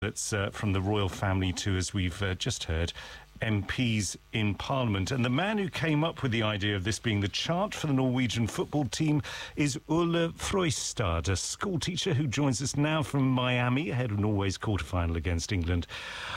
It's from the royal family to, as we've just heard, MPs in Parliament. And the man who came up with the idea of this being the chart for the Norwegian football team is Ole Frøystad, a school teacher who joins us now from Miami, ahead of Norway's quarter-final against England.